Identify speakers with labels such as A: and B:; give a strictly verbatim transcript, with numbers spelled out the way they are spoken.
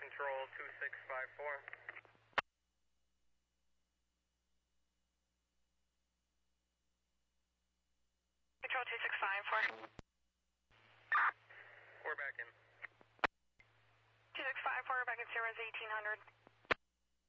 A: Control two six five four.
B: Control two six five four.
A: We're back in.
B: two six five four, back at Sierra's eighteen hundred.